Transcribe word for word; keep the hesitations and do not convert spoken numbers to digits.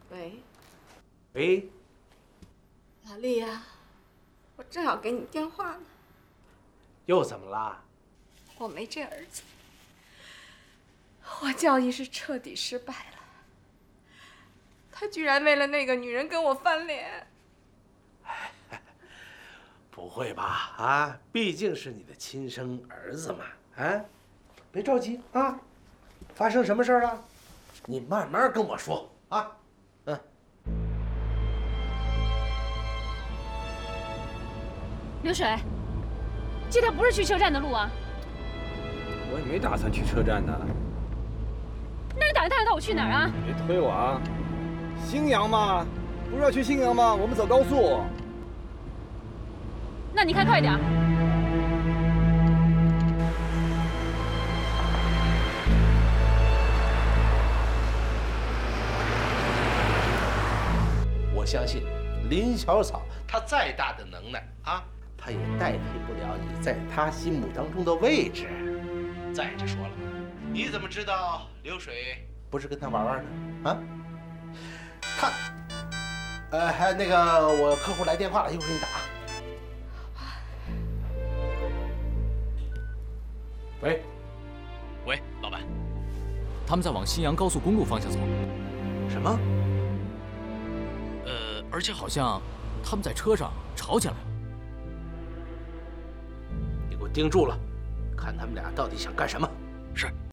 喂， 喂， 老李呀，我正要给你电话呢。 又怎么啦？ 我没这儿子，我教义是彻底失败了。他居然为了那个女人跟我翻脸。 不会吧？啊，毕竟是你的亲生儿子嘛。啊，别着急啊，发生什么事儿了？你慢慢跟我说啊。嗯。 流水，这条不是去车站的路啊。 我也没打算去车站的。 那你打算带我去哪儿啊？ 别推我啊！新阳嘛，不是要去新阳吗？我们走高速。 那你开快点。 我相信林小草，她再大的能耐啊，她也代替不了你在她心目当中的位置。再者说了，你怎么知道流水不是跟他玩玩呢？啊？他，呃，还那个我客户来电话了，一会儿给你打。喂， 喂，老板，他们在往新阳高速公路方向走。 什么？ 呃，而且好像他们在车上吵起来了。 你给我盯住了，看他们俩到底想干什么。 是。